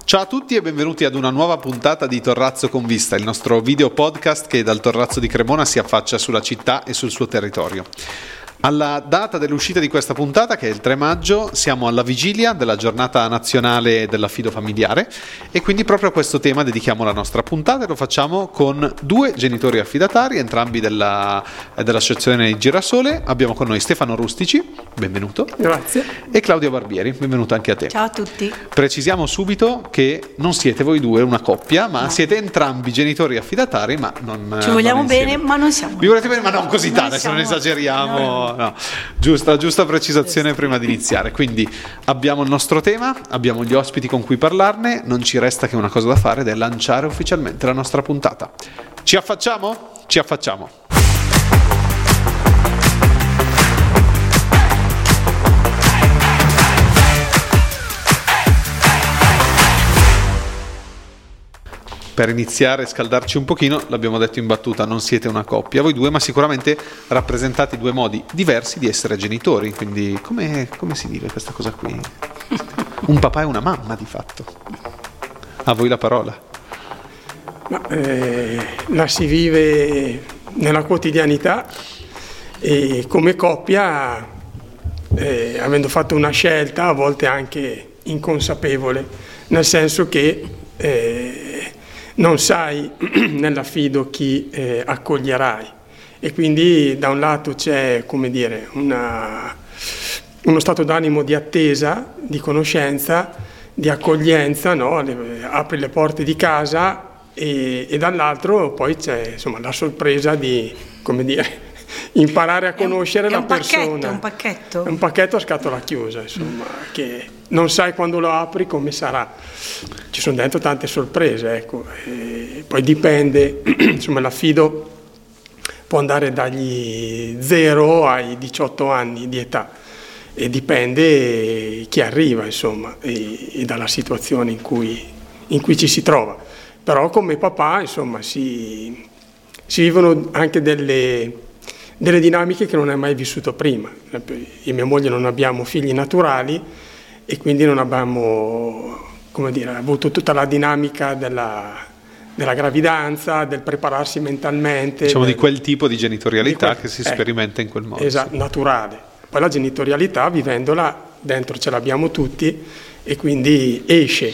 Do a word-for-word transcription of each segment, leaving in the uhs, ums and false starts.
Ciao a tutti e benvenuti ad una nuova puntata di Torrazzo con Vista, il nostro video podcast che dal Torrazzo di Cremona si affaccia sulla città e sul suo territorio. Alla data dell'uscita di questa puntata, che è il tre maggio, siamo alla vigilia della giornata nazionale dell'affido familiare e quindi proprio a questo tema dedichiamo la nostra puntata e lo facciamo con due genitori affidatari, entrambi della, dell'associazione Girasole. Abbiamo con noi Stefano Rustici, benvenuto. Grazie. E Claudia Barbieri, benvenuto anche a te. Ciao a tutti. Precisiamo subito che non siete voi due una coppia, ma no. Siete entrambi genitori affidatari, ma non ci vogliamo non bene, ma non siamo. Vi volete bene, ma non così tanto, se non siamo... esageriamo. No. No, giusta, giusta precisazione prima di iniziare. Quindi abbiamo il nostro tema, abbiamo gli ospiti con cui parlarne, non ci resta che una cosa da fare ed è lanciare ufficialmente la nostra puntata. Ci affacciamo? Ci affacciamo. Per iniziare e scaldarci un pochino, l'abbiamo detto in battuta, non siete una coppia voi due, ma sicuramente rappresentate due modi diversi di essere genitori. Quindi come, come si vive questa cosa qui? Un papà e una mamma di fatto. A voi la parola. Ma, eh, la si vive nella quotidianità e come coppia, eh, avendo fatto una scelta a volte anche inconsapevole, nel senso che eh, non sai nell'affido chi eh, accoglierai e quindi da un lato c'è, come dire, una, uno stato d'animo di attesa, di conoscenza, di accoglienza, no? Le, apri le porte di casa e, e dall'altro poi c'è insomma la sorpresa di, come dire, imparare a conoscere è un, la è un persona. Pacchetto, è un pacchetto. È un pacchetto a scatola chiusa, insomma, che non sai quando lo apri come sarà. Ci sono dentro tante sorprese, ecco. E poi dipende, insomma, l'affido può andare dagli zero ai diciotto anni di età e dipende chi arriva, insomma, e, e dalla situazione in cui, in cui ci si trova. Però come papà, insomma, si, si vivono anche delle, delle dinamiche che non hai mai vissuto prima. Io e mia moglie non abbiamo figli naturali e quindi non abbiamo, come dire, avuto tutta la dinamica della, della gravidanza, del prepararsi mentalmente. Diciamo del, di quel tipo di genitorialità di quel, che si eh, sperimenta in quel modo. Esatto, sì. Naturale. Poi la genitorialità, vivendola, dentro ce l'abbiamo tutti e quindi esce.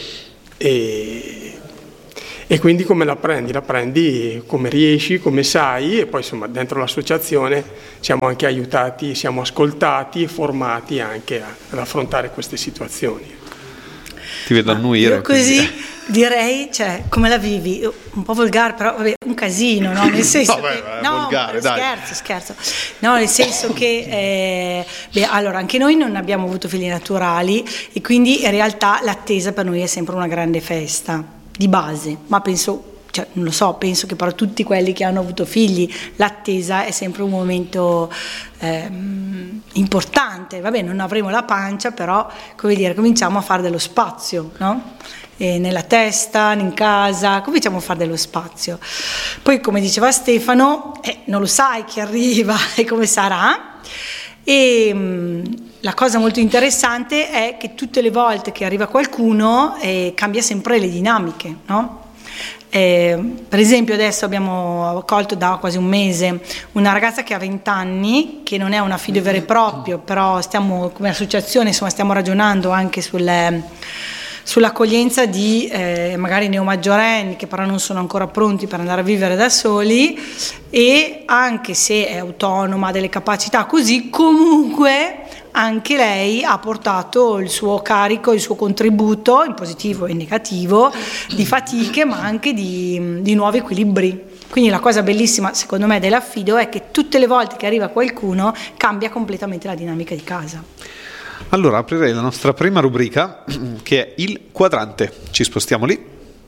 E, e quindi come la prendi? La prendi come riesci, come sai e poi insomma dentro l'associazione siamo anche aiutati, siamo ascoltati e formati anche a, ad affrontare queste situazioni. Ti vedo annuire. Io così quindi. Direi, cioè, come la vivi? Un po' volgare, però vabbè, un casino, no? Nel senso no, beh, che, beh, no, volgare, dai. scherzo, scherzo. No, nel senso che, eh, beh, allora, anche noi non abbiamo avuto figli naturali e quindi in realtà l'attesa per noi è sempre una grande festa, di base, ma penso, cioè, non lo so, penso che per tutti quelli che hanno avuto figli l'attesa è sempre un momento ehm, importante. Vabbè, non avremo la pancia, però, come dire, cominciamo a fare dello spazio, no? E nella testa, in casa, cominciamo a fare dello spazio. Poi, come diceva Stefano, eh, non lo sai chi arriva e come sarà. E mh, la cosa molto interessante è che tutte le volte che arriva qualcuno eh, cambia sempre le dinamiche, no? Eh, per esempio adesso abbiamo accolto da quasi un mese una ragazza che ha venti anni, che non è un affido vero e proprio, però stiamo come associazione insomma stiamo ragionando anche sulle sull'accoglienza di eh, magari neomaggiorenni che però non sono ancora pronti per andare a vivere da soli e anche se è autonoma, ha delle capacità così, comunque anche lei ha portato il suo carico, il suo contributo in positivo e in negativo di fatiche ma anche di, di nuovi equilibri. Quindi la cosa bellissima secondo me dell'affido è che tutte le volte che arriva qualcuno cambia completamente la dinamica di casa. Allora aprirei la nostra prima rubrica che è il quadrante. Ci spostiamo lì.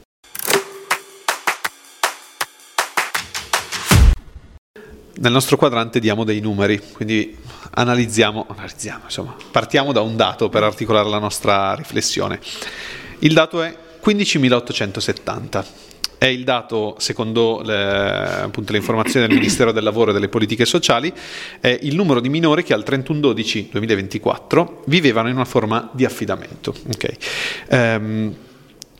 Nel nostro quadrante diamo dei numeri, quindi analizziamo, analizziamo insomma, partiamo da un dato per articolare la nostra riflessione. Il dato è quindicimilaottocentosettanta. È il dato, secondo le, appunto, le informazioni del Ministero del Lavoro e delle Politiche Sociali, è il numero di minori che al trentuno dicembre duemilaventiquattro vivevano in una forma di affidamento. Okay. Um,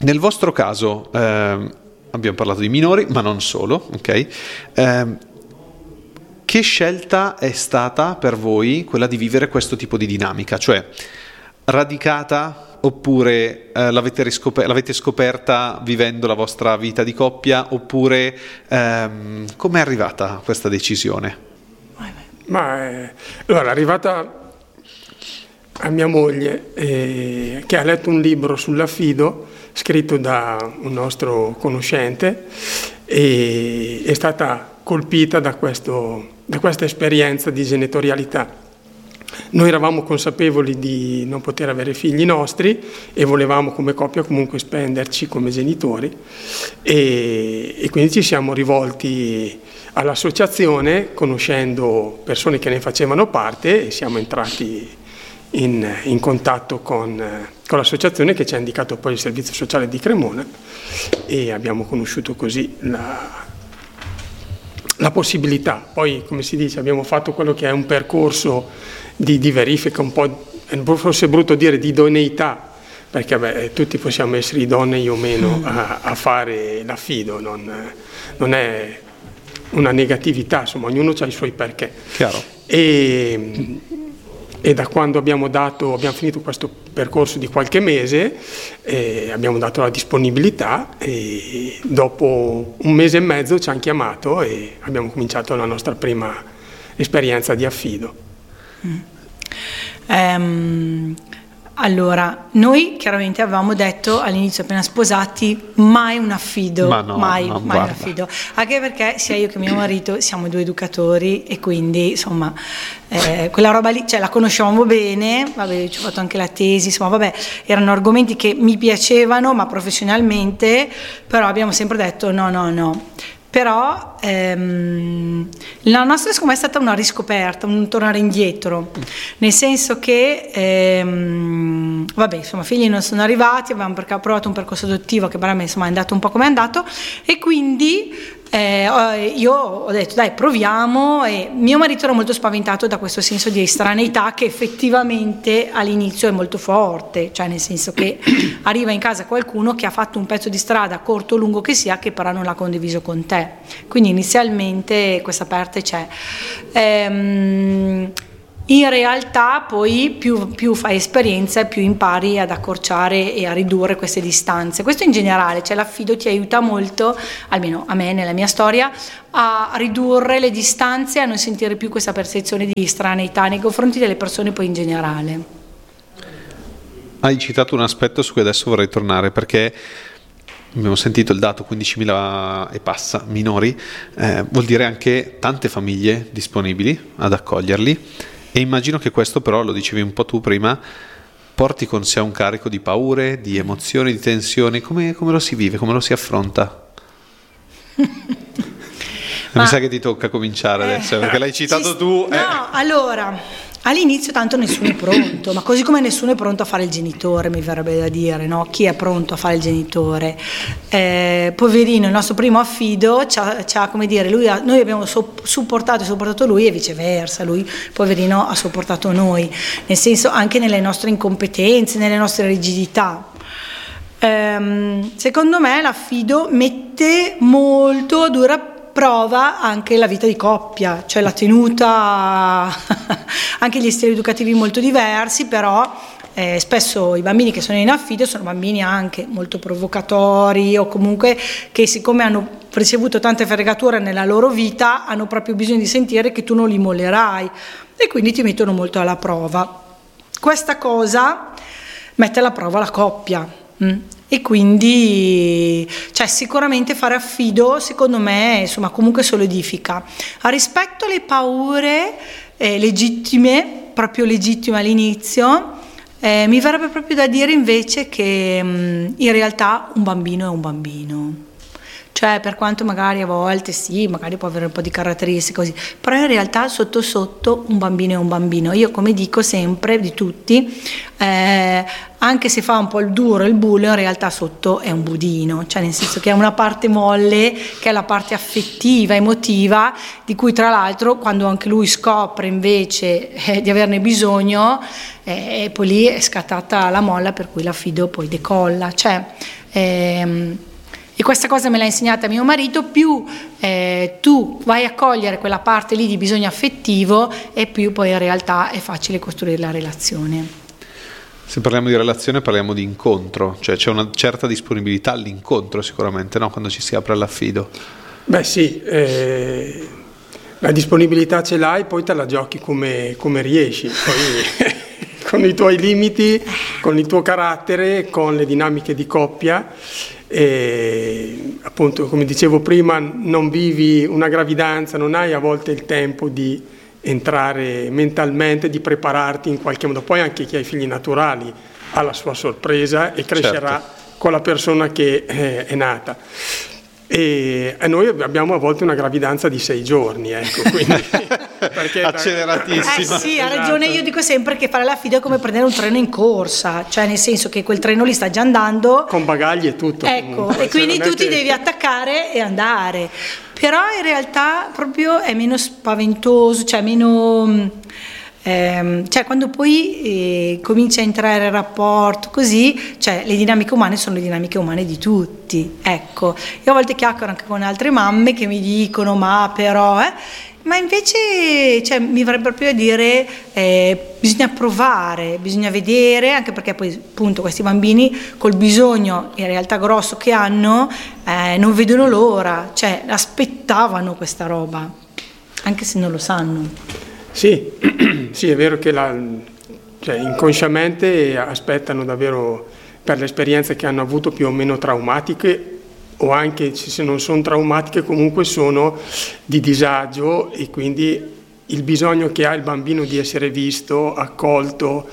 Nel vostro caso eh, abbiamo parlato di minori, ma non solo, ok? Eh, che scelta è stata per voi quella di vivere questo tipo di dinamica? Cioè, radicata oppure eh, l'avete, riscoper- l'avete scoperta vivendo la vostra vita di coppia, oppure ehm, come è arrivata questa decisione? Ma eh, allora è arrivata a mia moglie eh, che ha letto un libro sull'affido scritto da un nostro conoscente e è stata colpita da, questo, da questa esperienza di genitorialità. Noi eravamo consapevoli di non poter avere figli nostri e volevamo come coppia comunque spenderci come genitori e, e quindi ci siamo rivolti all'associazione conoscendo persone che ne facevano parte e siamo entrati in, in contatto con, con l'associazione che ci ha indicato poi il servizio sociale di Cremona e abbiamo conosciuto così la la possibilità. Poi, come si dice, abbiamo fatto quello che è un percorso di, di verifica, un po', forse è brutto dire di idoneità, perché beh, tutti possiamo essere idonei o meno a, a fare l'affido, non, non è una negatività, insomma, ognuno ha i suoi perché. Chiaro. E, e da quando abbiamo dato, abbiamo finito questo percorso di qualche mese, eh, abbiamo dato la disponibilità e dopo un mese e mezzo ci hanno chiamato e abbiamo cominciato la nostra prima esperienza di affido. Mm. Um, allora, noi chiaramente avevamo detto all'inizio appena sposati mai un affido, Ma no, mai, no, mai un affido, anche perché sia io che mio marito siamo due educatori e quindi insomma eh, quella roba lì, cioè la conosciamo bene, vabbè, ci ho fatto anche la tesi, insomma vabbè, erano argomenti che mi piacevano ma professionalmente, però abbiamo sempre detto no, no, no. Però ehm, la nostra secondo me è stata una riscoperta, un tornare indietro, nel senso che ehm, vabbè, insomma, figli non sono arrivati, avevamo provato un percorso adottivo che per me insomma è andato un po' come è andato e quindi eh, io ho detto dai proviamo e mio marito era molto spaventato da questo senso di estraneità che effettivamente all'inizio è molto forte, cioè nel senso che arriva in casa qualcuno che ha fatto un pezzo di strada corto o lungo che sia che però non l'ha condiviso con te, quindi inizialmente questa parte c'è. Ehm, in realtà poi più, più fai esperienza più impari ad accorciare e a ridurre queste distanze, questo in generale, cioè l'affido ti aiuta molto, almeno a me nella mia storia, a ridurre le distanze, a non sentire più questa percezione di estraneità nei confronti delle persone poi in generale. Hai citato un aspetto su cui adesso vorrei tornare, perché abbiamo sentito il dato quindicimila e passa minori, eh, vuol dire anche tante famiglie disponibili ad accoglierli e immagino che questo però, lo dicevi un po' tu prima, porti con sé un carico di paure, di emozioni, di tensioni. Come, come lo si vive, come lo si affronta? Ma, mi sa che ti tocca cominciare eh, adesso, perché l'hai citato ci, tu. No, eh. allora... All'inizio tanto nessuno è pronto, ma così come nessuno è pronto a fare il genitore, mi verrebbe da dire, no? Chi è pronto a fare il genitore? Eh, poverino, il nostro primo affido, c'ha, c'ha, come dire, lui ha, noi abbiamo so, supportato e sopportato lui e viceversa, lui, poverino, ha sopportato noi, nel senso anche nelle nostre incompetenze, nelle nostre rigidità. Eh, secondo me l'affido mette molto a dura prova anche la vita di coppia, cioè la tenuta, anche gli stili educativi molto diversi, però eh, spesso i bambini che sono in affido sono bambini anche molto provocatori o comunque che siccome hanno ricevuto tante fregature nella loro vita hanno proprio bisogno di sentire che tu non li mollerai e quindi ti mettono molto alla prova. Questa cosa mette alla prova la coppia. Mm. E quindi cioè sicuramente fare affido secondo me insomma comunque solidifica. A rispetto alle paure eh, legittime, proprio legittime all'inizio, eh, mi verrebbe proprio da dire invece che mh, in realtà un bambino è un bambino, Cioè, per quanto magari a volte sì, magari può avere un po' di caratteristiche così, però in realtà sotto sotto un bambino è un bambino. Io, come dico sempre di tutti, eh, anche se fa un po' il duro, il bullo, in realtà sotto è un budino, cioè nel senso che ha una parte molle, che è la parte affettiva, emotiva, di cui tra l'altro quando anche lui scopre invece eh, di averne bisogno, eh, poi lì è scattata la molla, per cui l'affido poi decolla. Cioè, ehm, e questa cosa me l'ha insegnata mio marito: più eh, tu vai a cogliere quella parte lì di bisogno affettivo, e più poi in realtà è facile costruire la relazione. Se parliamo di relazione parliamo di incontro, cioè c'è una certa disponibilità all'incontro sicuramente, no? Quando ci si apre all'affido. Beh sì, eh, la disponibilità ce l'hai, poi te la giochi come, come riesci, poi, con i tuoi limiti, con il tuo carattere, con le dinamiche di coppia. E appunto, come dicevo prima, non vivi una gravidanza, non hai a volte il tempo di entrare mentalmente, di prepararti in qualche modo. Poi anche chi ha i figli naturali ha la sua sorpresa e crescerà certo. con la persona che è, è nata. E noi abbiamo a volte una gravidanza di sei giorni, ecco, quindi perché acceleratissima. Eh sì, ha esatto. ragione. Io dico sempre che fare l'affido è come prendere un treno in corsa, cioè nel senso che quel treno lì sta già andando con bagagli e tutto, ecco, comunque. E quindi cioè, tu ti che... devi attaccare e andare, però in realtà proprio è meno spaventoso, cioè meno ehm, cioè quando poi eh, comincia a entrare il rapporto così, cioè le dinamiche umane sono le dinamiche umane di tutti, ecco. Io a volte chiacchiero anche con altre mamme che mi dicono ma però eh ma invece cioè, mi verrebbe proprio a dire eh, bisogna provare, bisogna vedere, anche perché poi appunto questi bambini col bisogno in realtà grosso che hanno eh, non vedono l'ora, cioè aspettavano questa roba, anche se non lo sanno. Sì, sì, è vero che la, cioè, inconsciamente aspettano davvero per le esperienze che hanno avuto più o meno traumatiche, o anche se non sono traumatiche comunque sono di disagio, e quindi il bisogno che ha il bambino di essere visto, accolto,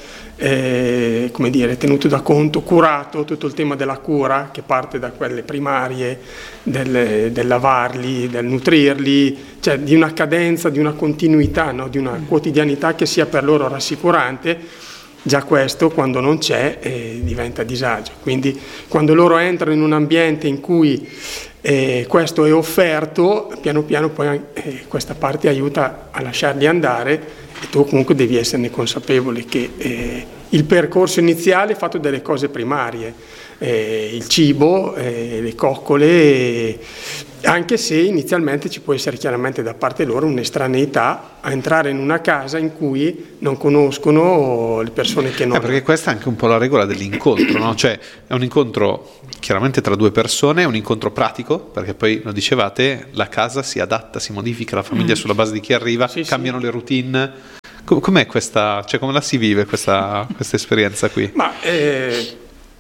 eh, come dire, tenuto da conto, curato, tutto il tema della cura che parte da quelle primarie, del, del lavarli, del nutrirli, cioè di una cadenza, di una continuità, no? Di una quotidianità che sia per loro rassicurante. Già questo, quando non c'è, eh, diventa disagio. Quindi quando loro entrano in un ambiente in cui eh, questo è offerto, piano piano poi eh, questa parte aiuta a lasciarli andare, e tu comunque devi esserne consapevole che eh, il percorso iniziale è fatto delle cose primarie, eh, il cibo, eh, le coccole, eh, anche se inizialmente ci può essere chiaramente da parte loro un'estraneità a entrare in una casa in cui non conoscono le persone che non... Eh, perché questa è anche un po' la regola dell'incontro, no? Cioè è un incontro chiaramente tra due persone, è un incontro pratico, perché poi lo dicevate, la casa si adatta, si modifica, la famiglia mm. sulla base di chi arriva, sì, cambiano sì. le routine. Com- com'è questa, cioè come la si vive questa, questa esperienza qui? Ma... Eh...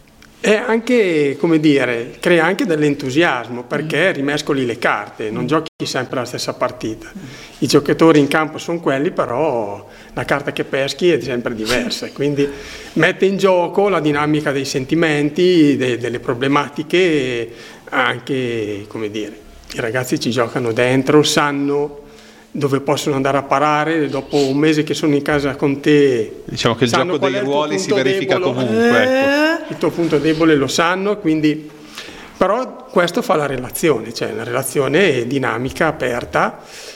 È anche, come dire, crea anche dell'entusiasmo, perché rimescoli le carte, non giochi sempre la stessa partita. I giocatori in campo sono quelli, però la carta che peschi è sempre diversa, quindi mette in gioco la dinamica dei sentimenti, de- delle problematiche, anche, come dire, i ragazzi ci giocano dentro, sanno dove possono andare a parare, dopo un mese che sono in casa con te. Diciamo che il gioco dei ruoli si verifica debole. comunque. Ecco. Il tuo punto debole lo sanno, quindi però questo fa la relazione, cioè una relazione dinamica, aperta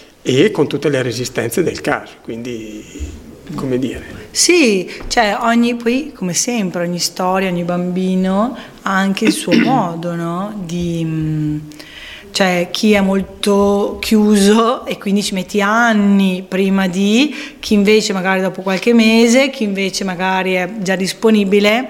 e con tutte le resistenze del caso, quindi come dire. Sì, cioè ogni, poi come sempre ogni storia, ogni bambino ha anche il suo modo, no? Di... Cioè chi è molto chiuso e quindi ci metti anni prima di, chi invece magari dopo qualche mese, chi invece magari è già disponibile,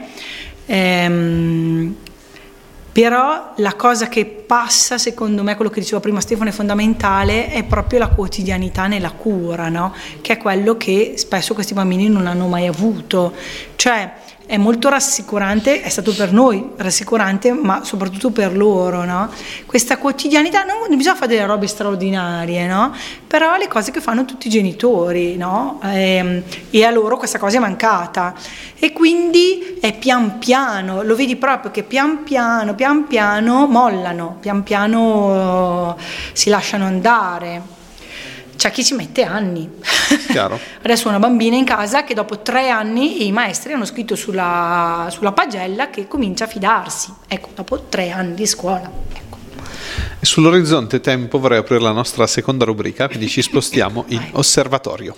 ehm, però la cosa che passa, secondo me, quello che diceva prima Stefano, è fondamentale, è proprio la quotidianità nella cura, no? Che è quello che spesso questi bambini non hanno mai avuto, cioè è molto rassicurante, è stato per noi rassicurante, ma soprattutto per loro, no? Questa quotidianità, non, non bisogna fare delle robe straordinarie, no? Però le cose che fanno tutti i genitori, no? E, e a loro questa cosa è mancata, e quindi è pian piano, lo vedi proprio che pian piano, pian piano mollano, pian piano uh, si lasciano andare. C'è chi ci mette anni. Chiaro. Adesso ho una bambina in casa che dopo tre anni i maestri hanno scritto sulla, sulla pagella che comincia a fidarsi, ecco, dopo tre anni di scuola, ecco. E sull'orizzonte tempo vorrei aprire la nostra seconda rubrica, quindi ci spostiamo in osservatorio.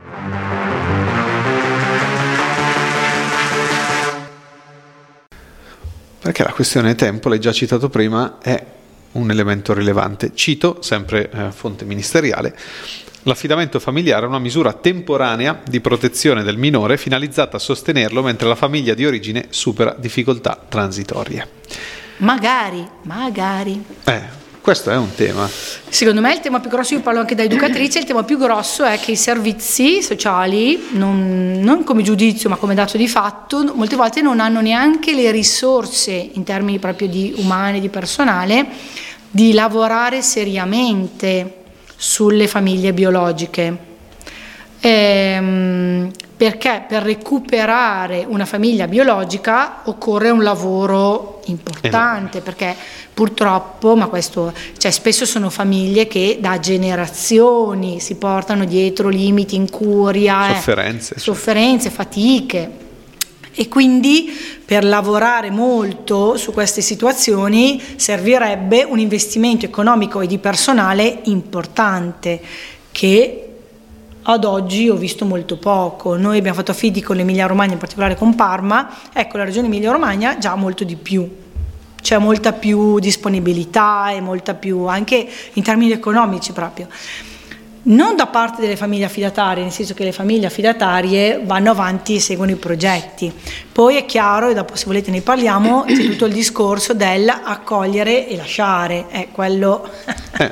Perché la questione tempo, l'hai già citato prima, è un elemento rilevante. Cito, sempre eh, fonte ministeriale, l'affidamento familiare è una misura temporanea di protezione del minore finalizzata a sostenerlo mentre la famiglia di origine supera difficoltà transitorie. Magari, magari. Eh, questo è un tema. Secondo me il tema più grosso, io parlo anche da educatrice, il tema più grosso è che i servizi sociali, non, non come giudizio ma come dato di fatto, molte volte non hanno neanche le risorse in termini proprio di umane, di personale, di lavorare seriamente sulle famiglie biologiche. Ehm, perché per recuperare una famiglia biologica occorre un lavoro importante, perché purtroppo, ma questo, cioè spesso sono famiglie che da generazioni si portano dietro limiti, incuria, sofferenze, eh, sofferenze, fatiche. E quindi per lavorare molto su queste situazioni servirebbe un investimento economico e di personale importante, che ad oggi ho visto molto poco. Noi abbiamo fatto affidi con l'Emilia Romagna, in particolare con Parma, ecco, la regione Emilia Romagna già molto di più, c'è molta più disponibilità e molta più, anche in termini economici proprio. Non da parte delle famiglie affidatarie, nel senso che le famiglie affidatarie vanno avanti e seguono i progetti. Poi è chiaro, e dopo se volete ne parliamo, c'è tutto il discorso del accogliere e lasciare, è quello... Eh.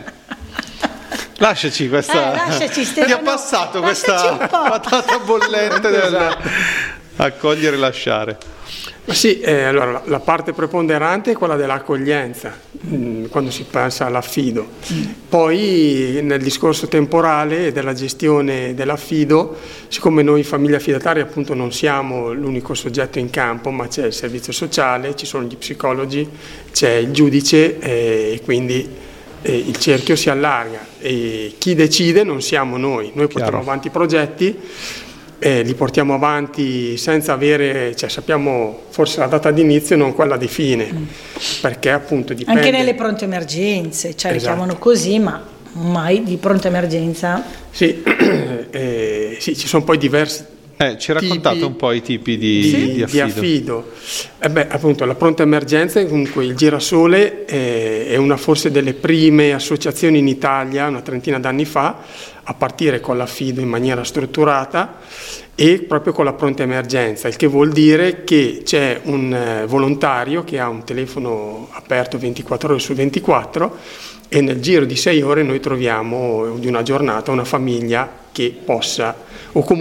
Lasciaci questa... Eh, lasciaci, Ti ha passato questa patata bollente del accogliere e lasciare. Ma sì, eh, allora la, la parte preponderante è quella dell'accoglienza, mh, quando si pensa all'affido. Mm. Poi nel discorso temporale e della gestione dell'affido, siccome noi famiglie affidatarie appunto non siamo l'unico soggetto in campo, ma c'è il servizio sociale, ci sono gli psicologi, c'è il giudice eh, e quindi eh, il cerchio si allarga, e chi decide non siamo noi, noi portiamo Chiaro. avanti i progetti. Eh, li portiamo avanti senza avere, cioè sappiamo forse la data di inizio e non quella di fine, mm. perché appunto dipende. Anche nelle pronte emergenze, cioè esatto. le chiamano così, ma mai di pronta emergenza. Sì, eh, sì, ci sono poi diversi Eh, ci raccontate tipi un po' i tipi di, di, di affido. Di affido. Eh beh, appunto la pronta emergenza, comunque il Girasole eh, è una forse delle prime associazioni in Italia, una trentina d'anni fa, a partire con l'affido in maniera strutturata e proprio con la pronta emergenza, il che vuol dire che c'è un eh, volontario che ha un telefono aperto ventiquattro ore su ventiquattro e nel giro di sei ore noi troviamo di una giornata una famiglia che possa o comunque